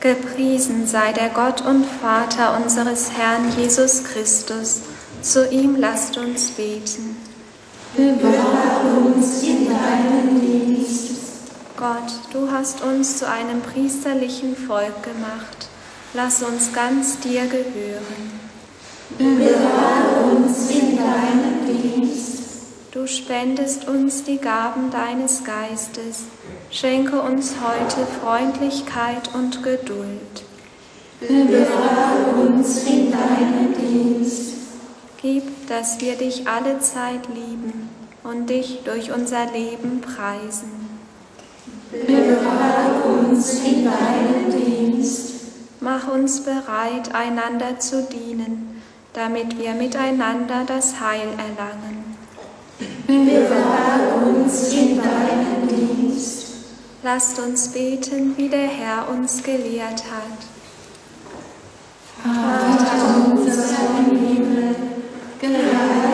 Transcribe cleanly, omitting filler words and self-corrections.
Gepriesen sei der Gott und Vater unseres Herrn Jesus Christus. Zu ihm lasst uns beten. Bewahre uns in deinem Dienst. Gott, du hast uns zu einem priesterlichen Volk gemacht. Lass uns ganz dir gehören. Bewahre uns in deinem Dienst. Du spendest uns die Gaben deines Geistes. Schenke uns heute Freundlichkeit und Geduld. Bewahre uns in deinem Dienst. Gib, dass wir dich alle Zeit lieben und dich durch unser Leben preisen. Bewahre uns in deinem Dienst. Mach uns bereit, einander zu dienen, damit wir miteinander das Heil erlangen. Bewahre uns in deinem Dienst. Lasst uns beten, wie der Herr uns gelehrt hat.